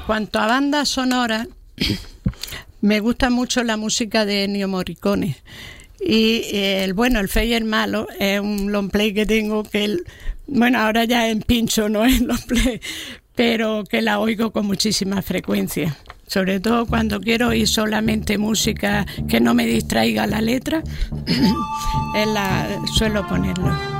cuanto a bandas sonoras, me gusta mucho la música de Ennio Morricone. Y el feo y el malo es un long play que tengo ahora ya en pincho, no es long play, pero que la oigo con muchísima frecuencia. Sobre todo cuando quiero oír solamente música que no me distraiga la letra, suelo ponerlo.